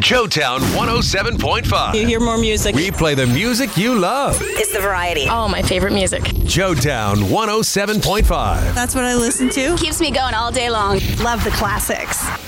Joetown 107.5. You hear more music. We play the music you love. It's the variety. Oh, my favorite music. Joetown 107.5. That's what I listen to. Keeps me going all day long. Love the classics.